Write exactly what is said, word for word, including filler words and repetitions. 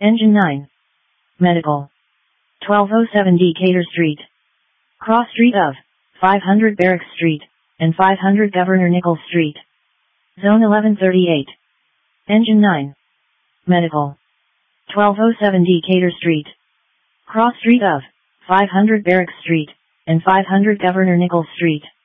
Engine nine. Medical. twelve oh seven Decatur Street. Cross Street of five hundred Barracks Street and five hundred Governor Nichols Street. Zone eleven thirty-eight. Engine nine. Medical. twelve oh seven Decatur Street. Cross Street of five hundred Barracks Street and five hundred Governor Nichols Street.